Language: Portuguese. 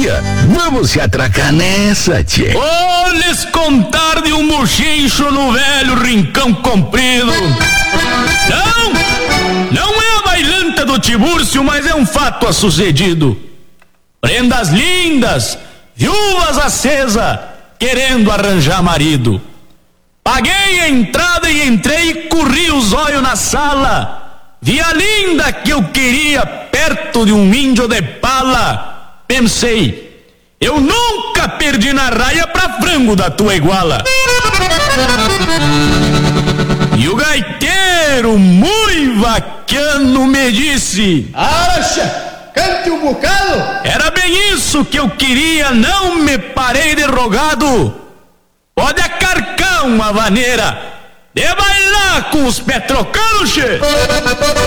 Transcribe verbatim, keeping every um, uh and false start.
dia. Vamos se atracar nessa, tchê. Vou lhes contar de um buchincho no velho rincão comprido. Não, não é a bailanta do Tibúrcio, mas é um fato a sucedido. Prendas lindas, viúvas acesa, querendo arranjar marido. Paguei a entrada e entrei e corri os olhos na sala. Vi a linda que eu queria perto de um índio de pala. Pensei, eu nunca perdi na raia pra frango da tua iguala. E o gaiteiro, muito vaquiano, me disse: Acha, cante um bocado. Era bem isso que eu queria, não me parei de rogado. Pode acarcar uma vaneira de bailar com os pés trocados, che.